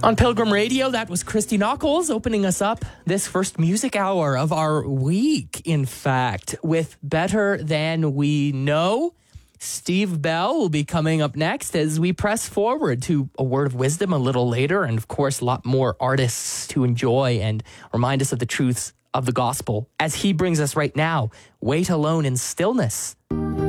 On Pilgrim Radio, that was Christy Knuckles opening us up this first music hour of our week, in fact, with Better Than We Know. Steve Bell will be coming up next as we press forward to a word of wisdom a little later, and of course, a lot more artists to enjoy and remind us of the truths of the gospel as he brings us right now, Wait Alone in Stillness.